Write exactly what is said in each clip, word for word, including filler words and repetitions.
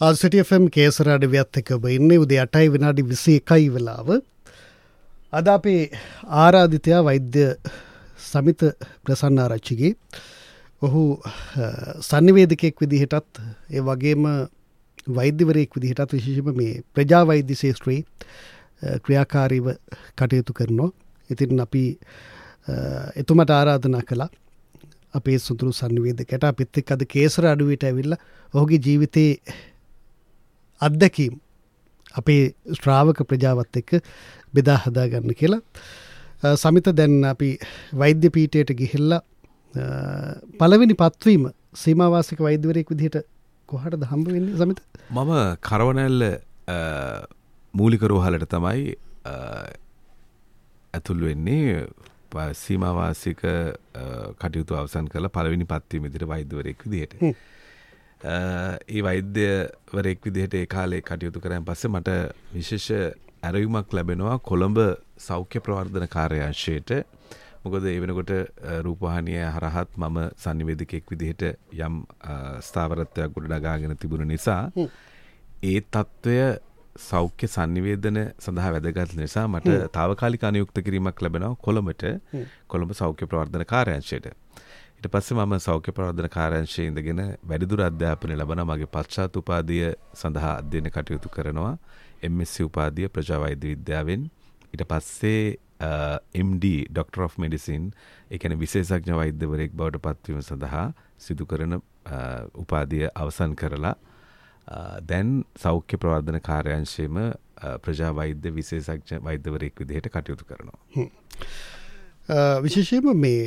ආසිටි F M කේසර අඩවියත් එක්ක ඔබ ඉන්නේ උදේ අටයි විනාඩි විසි එකයි වෙලාව. අද අපේ ආරාධිතයා වෛද්‍ය සමිත ප්‍රසන්නාරච්චිගේ ඔහු සංනිවේදකයෙක් විදිහටත් ඒ වගේම වෛද්‍යවරයෙක් විදිහටත් විශේෂම මේ ප්‍රජා වෛද්‍ය ශාස්ත්‍රයේ ක්‍රියාකාරීව කටයුතු කරනවා. ඉතින් අපි එතුමට ආරාධනා කළා අපේ සුදුරු සංනිවේදකයට අපිත් එක්ක අද කේසර අඩුවියට ඇවිල්ලා ඔහුගේ ජීවිතයේ අත්දැකීම් අපේ ශ්‍රාවක ප්‍රජාවත් එක්ක බෙදා හදා ගන්න කියලා. සමිත දැන් අපි වෛද්‍ය පීඨයට ගිහිල්ලා පළවෙනි පත්වීම සීමාවාසික වෛද්‍යවරයෙක් විදිහට කොහටද හම්බ වෙන්නේ සමිත? මම කරවනැල්ල මූලික රෝහලට තමයි ඇතුල් වෙන්නේ. සීමාවාසික කටයුතු අවසන් කරලා පළවෙනි පත්වීම විදිහට වෛද්‍යවරයෙක් විදිහට. ඒ වෛද්‍යවරයෙක් විදිහට ඒ කාලේ කටයුතු කරාන් පස්සේ මට විශේෂ ඇරයුමක් ලැබෙනවා කොළඹ සෞඛ්‍ය ප්‍රවර්ධන කාර්යාංශයට. මොකද ඒ වෙනකොට රූපවාහිනිය හරහත් මම සංනිවේදකයෙක් විදිහට යම් ස්ථාවරත්වයක් ගොඩනගාගෙන තිබුණ නිසා ඒ తত্ত্বය සෞඛ්‍ය සංනිවේදන සඳහා වැදගත් නිසා මට తాවකාලික අනුයුක්ත කිරීමක් ලැබෙනවා කොළඹට කොළඹ සෞඛ්‍ය ප්‍රවර්ධන කාර්යාංශයට. ඊට පස්සේ මම සෞඛ්‍ය ප්‍රවර්ධන කාර්යාංශයේ ඉඳගෙන වැඩිදුර අධ්‍යාපනය ලබනවා. මගේ පශ්චාත් උපාධිය සඳහා අධ්‍යයන කටයුතු කරනවා. එම් එස් සී උපාධිය ප්‍රජා වෛද්‍ය විද්‍යාවෙන්. ඊට පස්සේ එම් ඩී Doctor of Medicine ඒ කියන්නේ විශේෂඥ වෛද්‍යවරයෙක් බවට පත්වීම සඳහා සිදු කරන උපාධිය අවසන් කරලා දැන් සෞඛ්‍ය ප්‍රවර්ධන කාර්යාංශයේම ප්‍රජා වෛද්‍ය විශේෂඥ වෛද්‍යවරයෙක් විදිහට කටයුතු කරනවා. විශේෂයෙන්ම මේ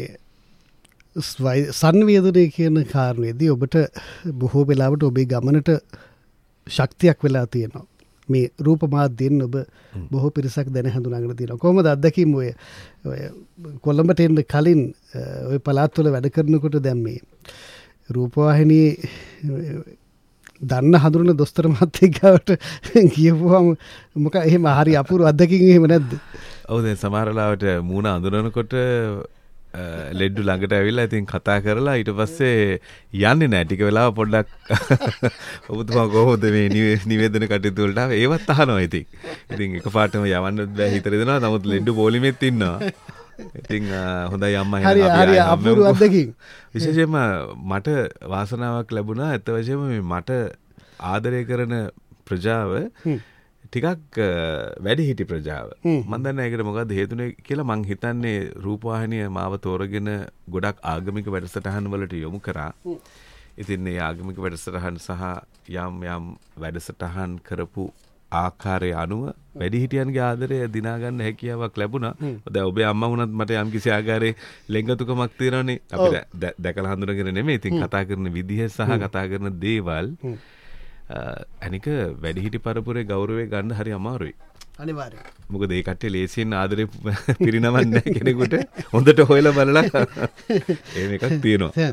සංවේදනය කියන කාරණේදී ඔබට බොහෝ වෙලාවට ඔබේ ගමනට ශක්තියක් වෙලා තියෙනවා. මේ රූප මාධ්‍යයෙන් ඔබ බොහෝ පිරිසක් දැන හඳුනාගෙන තියෙනවා. කොහොමද අත්දැකීම් ඔය කොළඹට එන්න කලින් ඔය පළාත්වල වැඩ කරනකොට දැන් මේ රූපවාහිනියේ දන්න හඳුනන දොස්තර මහත්තයෙක් ගාවට ගියපුවම මොකක් එහෙම හරි අපූර්ව අත්දැකීම් එහෙම නැද්ද? ඔව් දැන් සමහර වෙලාවට මූණ අඳුනනකොට ලෙඩ්ඩු ළඟට ඇවිල්ලා ඉතින් කතා කරලා ඊට පස්සේ යන්නේ නැහැ ටික වෙලාව පොඩ්ඩක් ඔබතුමා කොහොමද මේ නිවේදන කටයුතු වලට ආවේ ඒවත් අහනවා ඉතින්. ඉතින් එකපාරටම යවන්න බෑ හිතේ දෙනවා. නමුත් ලෙඩ්ඩු පොලිමෙත් ඉන්නවා. ඉතින් හොඳයි අම්මා හරි හරි අපූර්ව අත්දැකීම්. විශේෂයෙන්ම මට වාසනාවක් ලැබුණා. ඇත්ත වශයෙන්ම මට ආදරය කරන ප්‍රජාව ටිකක් වැඩිහිටි ප්‍රජාව. මම දන්නේ ඒකට මොකද්ද හේතුනේ කියලා. මං හිතන්නේ රූපවාහිනිය මාව තෝරගෙන ගොඩක් ආගමික වැඩසටහන් වලට යොමු කරා. ඉතින් මේ ආගමික වැඩසටහන් සහ යම් යම් වැඩසටහන් කරපු ආකාරය අනුව වැඩිහිටියන්ගේ ආදරය දිනා ගන්න හැකියාවක් ලැබුණා. දැන් ඔබේ අම්මා වුණත් මට යම් කිසි ආකාරයේ ලෙන්ගතුකමක් තියෙනවනේ. අපි දැකලා හඳුනගෙන නෙමෙයි. ඉතින් කතා කරන විදිහ සහ කතා කරන දේවල් අනික වැඩිහිටි පරපුරේ ගෞරවය ගන්න හරි අමාරුයි. අනිවාර්යයෙන්. මොකද ඒ කට්ටිය ලේසියෙන් ආදරේ පිරිනමන්නේ නැහැ කෙනෙකුට. හොඳට හොයලා බලලා එහෙම එකක් තියෙනවා.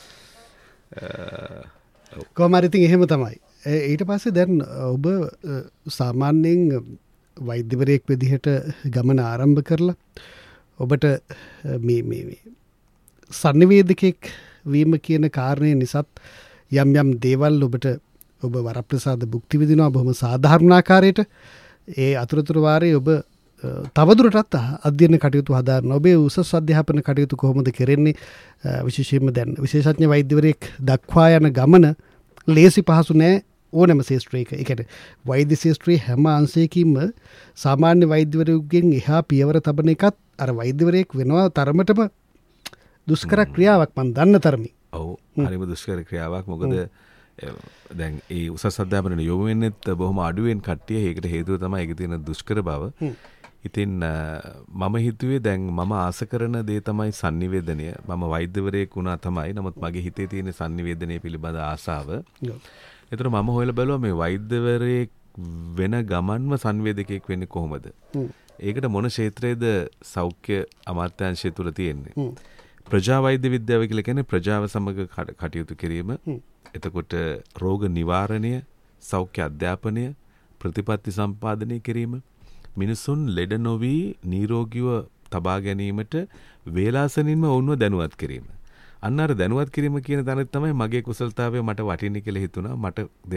කොහොම හරි ඉතින් එහෙම තමයි. ඊට පස්සේ දැන් ඔබ සාමාන්‍යයෙන් වෛද්‍යවරයෙක් විදිහට ගමන ආරම්භ කරලා ඔබට මේ මේ සංනිවේදකෙක් වීම කියන කාරණේ නිසාත් යම් යම් දේවල් ඔබට ඔබ වරප්‍රසාද භුක්ති විඳිනවා බොහොම සාධාරණ ආකාරයට. ඒ අතුරුතුරු වාරයේ ඔබ තවදුරටත් අධ්‍යයන කටයුතු හදාරනවා. ඔබේ උසස් අධ්‍යාපන කටයුතු කොහොමද කරන්නේ? විශේෂයෙන්ම දැන් විශේෂඥ වෛද්‍යවරයෙක් දක්වා යන ගමන ලේසි පහසු නෑ ඕනෑම ශාස්ත්‍රයක. ඒ කියන්නේ වෛද්‍ය ශාස්ත්‍රයේ හැම අංශයකින්ම සාමාන්‍ය වෛද්‍යවරයෙකුගෙන් එහා පියවර තබන එකත් අර වෛද්‍යවරයෙක් වෙනවා තරමටම දුෂ්කර ක්‍රියාවක් මම දන්න තරමින්. ඔව් හරිම දුෂ්කර ක්‍රියාවක්. මොකද දැන් ඒ උසස් අධ්‍යාපනයට යොමු වෙන්නෙත් බොහොම අඩුවෙන් කට්ටිය. ඒකට හේතුව තමයි ඒකේ තියෙන දුෂ්කර බව. ඉතින් මම හිතුවේ දැන් මම ආස කරන දේ තමයි සංනිවේදනය. මම වෛද්‍යවරයෙක් වුණා තමයි. නමුත් මගේ හිතේ තියෙන සංනිවේදනය පිළිබඳ ආසාව. ඒතර මම හොයලා බැලුවා මේ වෛද්‍යවරයෙක් වෙන ගමන්ම සංවේදකයෙක් වෙන්නේ කොහොමද? ඒකට මොන ක්ෂේත්‍රයේද සෞඛ්‍ය අමාත්‍යාංශය තුල තියෙන්නේ? ප්‍රජා වෛද්‍ය විද්‍යාව කියලා කියන්නේ ප්‍රජාව සමග කටයුතු කිරීම. එතකොට රෝග නිවාරණය, සෞඛ්‍ය අධ්‍යාපනය, ප්‍රතිපත්ති සම්පාදනය කිරීම, මිනිසුන් ලෙඩ නොවි නිරෝගීව තබා ගැනීමට වේලාසනින්ම ඔවුන්ව දැනුවත් කිරීම. අන්න අර දැනුවත් කිරීම කියන තැන තමයි මගේ කුසලතාවය මට වටින්නේ කියලා හිතුණා. මට දෙයක්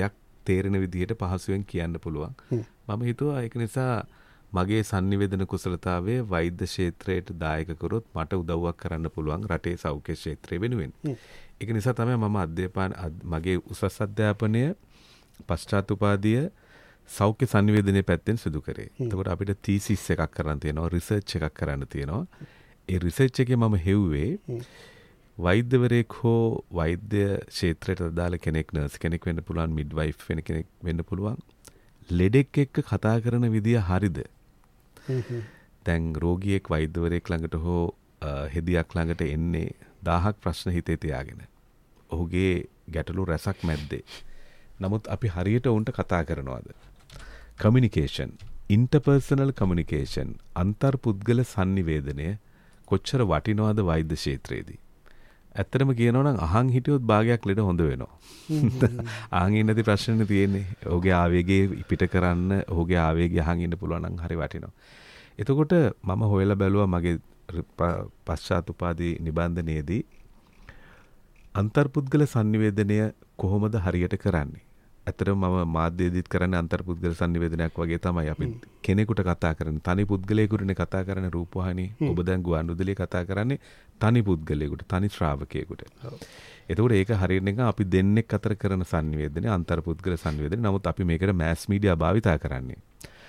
තේරෙන විදිහට පහසුවෙන් කියන්න පුළුවන්. මම හිතුවා ඒක නිසා මගේ sannivedana කුසලතාවයේ වෛද්‍ය ක්ෂේත්‍රයට දායක කරොත් මට උදව්වක් කරන්න පුළුවන් රටේ සෞඛ්‍ය ක්ෂේත්‍රය වෙනුවෙන්. ඒක නිසා තමයි මම අධ්‍යාපන මගේ උසස් අධ්‍යාපනය පශ්චාත් උපාධිය සෞඛ්‍ය sannivedanaye පැත්තෙන් සිදු කරේ. එතකොට අපිට තීසිස් එකක් කරන්න තියෙනවා, රිසර්ච් එකක් කරන්න තියෙනවා. ඒ රිසර්ච් එකේ මම හෙව්වේ වෛද්‍යවරයෙක් හෝ වෛද්‍ය ක්ෂේත්‍රයට අදාළ කෙනෙක්, නර්ස් කෙනෙක් වෙන්න පුළුවන්, මිඩ්වයිෆ් වෙන කෙනෙක් වෙන්න පුළුවන්. ලෙඩෙක් එක්ක කතා කරන විදිය හරිද? දැන් රෝගියෙක් වෛද්‍යවරයෙක් ළඟට හෝ හෙදියක් ළඟට එන්නේ දහයක් ප්‍රශ්න හිතේ තියාගෙන. ඔහුගේ ගැටලු රැසක් මැද්දේ. නමුත් අපි හරියට උන්ට කතා කරනවාද? කමියුනිකේෂන්, ඉන්ටර්පර්සනල් කමියුනිකේෂන්, අන්තර්පුද්ගල sannivedanaya කොච්චර වටිනවද වෛද්‍ය ක්ෂේත්‍රයේදී? ඇත්තටම කියනවා නම් අහන් හිටියොත් භාගයක් ලෙඩ හොඳ වෙනවා. අහන් ඉන්න නැති ප්‍රශ්නේ තියෙන්නේ. ඔහුගේ ආවේගය පිට කරන්න, ඔහුගේ ආවේගය අහන් ඉන්න පුළුවන් නම් හරි වටිනවා. එතකොට මම හොයලා බැලුවා මගේ පශ්චාත් උපාධි නිබන්ධනයේදී අන්තර්පුද්ගල sannivedanaya කොහොමද හරියට කරන්නේ? ඇත්තටම මම මාධ්‍යයේදීත් කරන්නේ අන්තර්පුද්ගල sannivedanayak වගේ තමයි. අපි කෙනෙකුට කතා කරන්නේ තනි පුද්ගලයෙකුටනේ කතා කරන්නේ. රූපවාහිනී ඔබ දැන් ගුවන්විදුලියේ කතා කරන්නේ තනි පුද්ගලයෙකුට, තනි ශ්‍රාවකයෙකුට. එතකොට ඒක හරියට නිකන් අපි දෙන්නෙක් අතර කරන sannivedanaya අන්තර්පුද්ගල sannivedanaya. නමුත් අපි මේකට මෑස් මීඩියා භාවිතා කරන්නේ.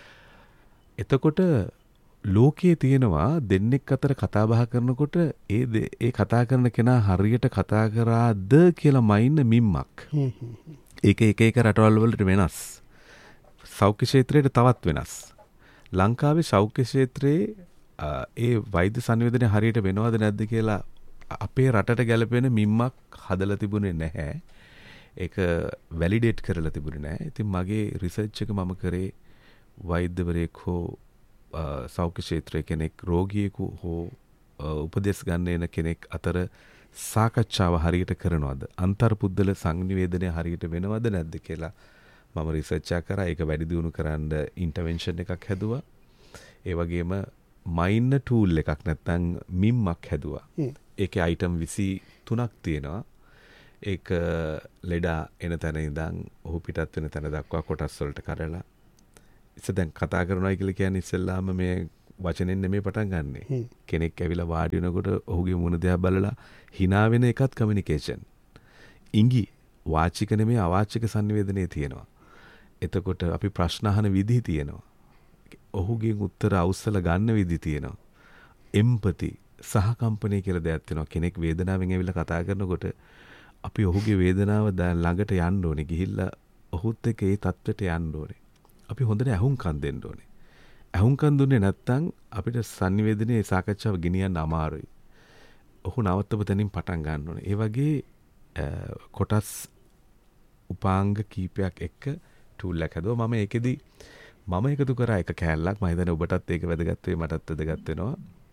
එතකොට ලෝකයේ තියෙනවා දෙන්නෙක් අතර කතා බහ කරනකොට ඒ ඒ කතා කරන කෙනා හරියට කතා කරාද කියලා මයින්න මිම්මක්. ඒක එක එක රටවල් වලට වෙනස්. සෞඛ්‍ය ක්ෂේත්‍රයට තවත් වෙනස්. ලංකාවේ සෞඛ්‍ය ක්ෂේත්‍රයේ ඒ වෛද්‍ය sannivedanaya හරියට වෙනවද නැද්ද කියලා අපේ රටට ගැලපෙන මිම්මක් හදලා තිබුණේ නැහැ. ඒක වැලිඩේට් කරලා තිබුණේ නැහැ. ඉතින් මගේ රිසර්ච් එක මම කරේ වෛද්‍යවරයෙක් හෝ සෞඛ්‍ය ක්ෂේත්‍රයේ කෙනෙක් රෝගියෙකු හෝ උපදෙස් ගන්න එන කෙනෙක් අතර සාකච්ඡාව හරියට කරනවද? අන්තර්පුද්ගල sannivedanaya හරියට වෙනවද නැද්ද කියලා මම රිසර්ච් එකක් කරා. ඒක වැඩි දියුණු කරන්න ඉන්ටර්වෙන්ෂන් එකක් හැදුවා. ඒ වගේම මයින්න ටූල් එකක් නැත්නම් මිම්මක් හැදුවා. ඒකේ අයිටම් විසි තුනක් තියෙනවා. ඒක ලෙඩා එන තැන ඉඳන් ඔහු පිටත් වෙන තැන දක්වා කොටස් වලට කරලා ඉතින් දැන් කතා කරනවා කියලා කියන්නේ ඉස්සෙල්ලාම මේ වචනෙන් නෙමෙයි පටන් ගන්නෙ. කෙනෙක් ඇවිල්ලා වාඩි වෙනකොට ඔහුගේ මුණ දිහා බලලා hina වෙන එකත් කමියුනිකේෂන්. ඉඟි වාචික නෙමෙයි අවාචික sannivedanaya තියෙනවා. එතකොට අපි ප්‍රශ්න අහන විදිහ තියෙනවා. ඔහුගෙන් උත්තර අවසල ගන්න විදිහ තියෙනවා. එම්පති සහකම්පනය කියලා දෙයක් තියෙනවා. කෙනෙක් වේදනාවෙන් ඇවිල්ලා කතා කරනකොට අපි ඔහුගේ වේදනාව ළඟට යන්න ඕනේ. ගිහිල්ලා ඔහුත් එක්ක ඒ තත්ත්වයට යන්න ඕනේ. අපි හොඳට ඇහුම්කන් දෙන්න ඕනේ. ඇහුම්කන් දුන්නේ නැත්නම් අපිට sannivedanaya සාකච්ඡාව ගෙනියන්න අමාරුයි. ඔහු නවත්තපු තැනින් පටන් ගන්න ඕනේ. ඒ වගේ කොටස් උපාංග කීපයක් එක්ක ටූල් එකක් හදුවා. මම ඒකෙදි මම එකතු කරා එක කෑල්ලක්. මම හිතන්නේ ඔබටත් ඒක වැදගත් වෙයි, මටත් වැදගත් වෙනවා.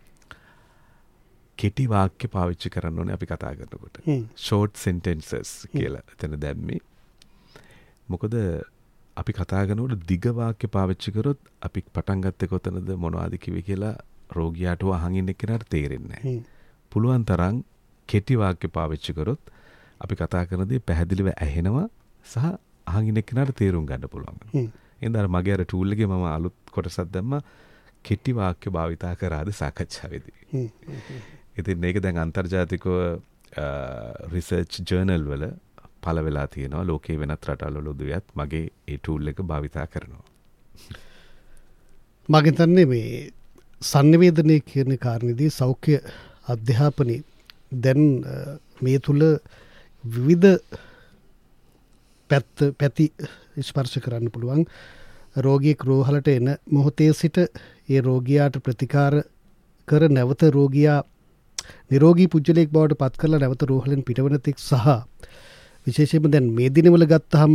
කෙටි වාක්‍ය පාවිච්චි කරන්න ඕනේ අපි කතා කරනකොට. short sentences කියලා එතන දැම්මේ. මොකද අපි කතා කරනකොට දිග වාක්‍ය පාවිච්චි කරොත් අපි පටන් ගත්තේ කොතනද මොනවද කිව්වේ කියලා රෝගියාට අහන් ඉන්න කෙනාට තේරෙන්නේ නැහැ. පුළුවන් තරම් කෙටි වාක්‍ය පාවිච්චි කරොත් අපි කතා කරන දේ පැහැදිලිව ඇහෙනවා සහ අහන් ඉන්න කෙනාට තේරුම් ගන්න පුළුවන්. එහෙනම් අර මගේ අර ටූල් එකේ මම අලුත් කොටසක් දැම්මා කෙටි වාක්‍ය භාවිතා කරාද සාකච්ඡාවේදී. ඉතින් මේක දැන් අන්තර්ජාතිකව රිසර්ච් ජර්නල් වල පළ වෙලා තියෙනවා. ලෝකේ වෙනත් රටවල් වල උදවියත් මගේ ඒ ටූල් එක භාවිතා කරනවා. මම හිතන්නේ මේ sannivedanaya කියන කාරණේදී සෞඛ්‍ය අධ්‍යාපනයේ දැන් මේ තුල විවිධ පැත්ත පැති ස්පර්ශ කරන්න පුළුවන්. රෝගියෙක් රෝහලට එන මොහොතේ සිට ඒ රෝගියාට ප්‍රතිකාර කර නැවත රෝගියා නිරෝගී පුජ්‍යලයක් බවට පත් කරලා නැවත රෝහලෙන් පිටවන තෙක් සහ විශේෂයෙන්ම දැන් මේ දිනවල ගත්තාම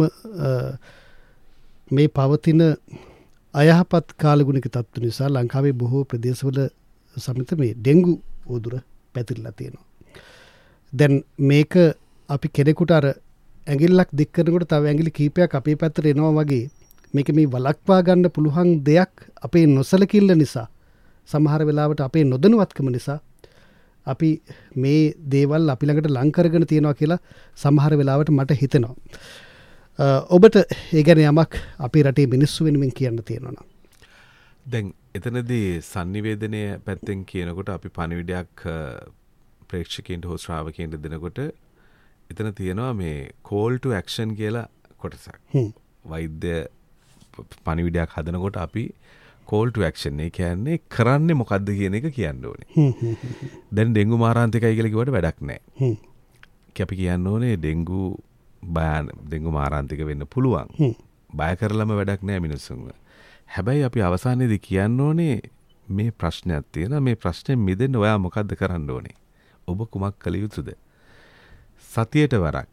මේ පවතින අයහපත් කාලගුණික තත්ත්ව නිසා ලංකාවේ බොහෝ ප්‍රදේශවල සමිත මේ ඩෙන්ගු උදුර පැතිරලා තියෙනවා. දැන් මේක අපි කෙනෙකුට අර ඇඟිල්ලක් දික් කරනකොට තව ඇඟිලි කීපයක් අපේ පැත්තට එනවා වගේ මේක මේ වළක්වා ගන්න පුළුවන් දෙයක් අපේ නොසලකිල්ල නිසා සමහර වෙලාවට අපේ නොදැනුවත්කම නිසා අපි මේ දේවල් අපි ළඟට ලං කරගෙන තියෙනවා කියලා සමහර වෙලාවට මට හිතෙනවා. ඔබට ඒ ගැන යමක් අපේ රටේ මිනිස්සු වෙනුවෙන් කියන්න තියෙනවා. දැන් එතනදී sannivedanaya පැත්තෙන් කියනකොට අපි පණිවිඩයක් ප්‍රේක්ෂකයන්ට හෝ ශ්‍රාවකයන්ට දෙනකොට එතන තියෙනවා මේ call to action කියලා කොටසක්. වෛද්‍ය පණිවිඩයක් හදනකොට අපි call to action ඒ කියන්නේ කරන්නේ මොකද්ද කියන එක කියන්න ඕනේ. දැන් ඩෙන්ගු මාරාන්තිකයි කියලා කිව්වට වැඩක් නැහැ. අපි කියන්න ඕනේ ඩෙන්ගු බය ඩෙන්ගු මාරාන්තික වෙන්න පුළුවන්. බය කරලම වැඩක් නැහැ මිනිස්සුන්ව. හැබැයි අපි අවසානයේදී කියන්න ඕනේ මේ ප්‍රශ්නයක් තියෙනවා. මේ ප්‍රශ්නේ මිදෙන්න ඔයා මොකද්ද කරන්න ඕනේ? ඔබ කුමක් කළ යුතුද? සතියට වරක්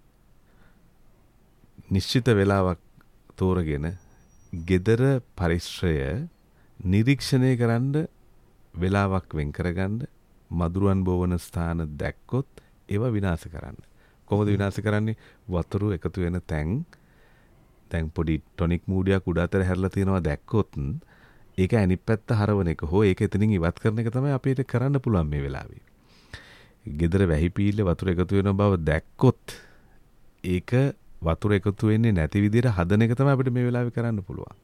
නිශ්චිත වේලාවක් තෝරගෙන gedara පරිශ්‍රය නිරීක්ෂණය කරන්න වේලාවක් වෙන් කරගන්න මදුරුවන් බොවන ස්ථාන දැක්කොත් ඒවා විනාශ කරන්න. කොහොමද විනාශ කරන්නේ? වතුර එකතු වෙන තැන් දැන් පොඩි ටොනික් මූඩියක් උඩ අතර හැරලා තියෙනවා දැක්කොත් ඒක අනිත් පැත්ත හරවන එක හෝ ඒක එතනින් ඉවත් කරන එක තමයි අපිට කරන්න පුළුවන් මේ වෙලාවේ. gedara වැහි පීල්ල වතුර එකතු වෙන බව දැක්කොත් ඒක වතුර එකතු වෙන්නේ නැති විදිහට හදන එක තමයි අපිට මේ වෙලාවේ කරන්න පුළුවන්.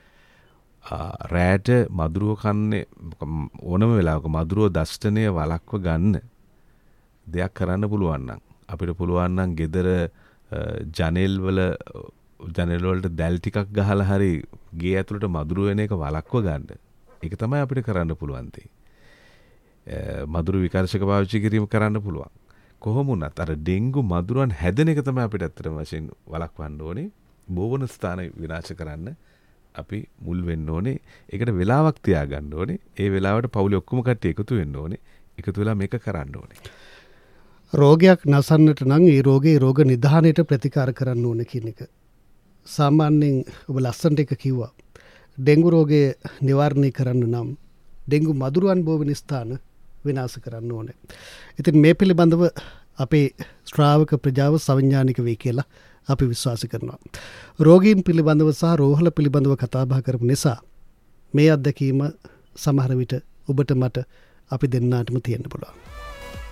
රෑට මදුරුව කන්නේ ඕනම වෙලාවක මදුරුව දෂ්ටනය වළක්ව ගන්න දෙයක් කරන්න පුළුවන් නම් අපිට පුළුවන් නම් gedara ජනෙල් වල ජනෙල් වලට දැල් ටිකක් ගහලා හරි ගේ ඇතුළට මදුරු වෙන එක වළක්ව ගන්න. ඒක තමයි අපිට කරන්න පුළුවන් තේ. මදුරු විකර්ෂක පාවිච්චි කිරීම කරන්න පුළුවන්. කොහොම වුණත් අර ඩෙන්ගු මදුරුවන් හැදෙන එක තමයි අපිට ඇත්තටම වශයෙන් වළක්වන්න ඕනේ. බෝවන ස්ථාන විනාශ කරන්න අපි මුල් වෙන්න ඕනේ. ඒකට වෙලාවක් තියාගන්න ඕනේ. ඒ වෙලාවට පවුලේ ඔක්කොම කට්ටිය එකතු වෙන්න ඕනේ. එකතු වෙලා මේක කරන්න ඕනේ. රෝගයක් නසන්නට නම් ඒ රෝගේ රෝග නිධානයට ප්‍රතිකාර කරන්න ඕන කියන එක. සාමාන්‍යයෙන් ඔබ ලස්සනට එක කිව්වා. ඩෙන්ගු රෝගය නිවාරණය කරන්න නම් ඩෙන්ගු මදුරුවන් බෝවෙන ස්ථාන විනාශ කරන්න ඕනේ. ඉතින් මේ පිළිබඳව අපේ ශ්‍රාවක ප්‍රජාව සවිඥානික වේ කියලා අපි විශ්වාස කරනවා. රෝගීන් පිළිබඳව සහ රෝහල පිළිබඳව කතා බහ කරපු නිසා මේ අත්දැකීම සමහර විට ඔබට මට අපි දෙන්නාටම තියෙන්න පුළුවන්.